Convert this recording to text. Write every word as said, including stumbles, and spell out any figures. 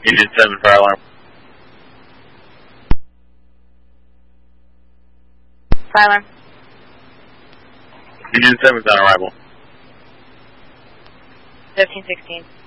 Union seven, fire alarm. Fire alarm. Union seven is on arrival. thirteen sixteen.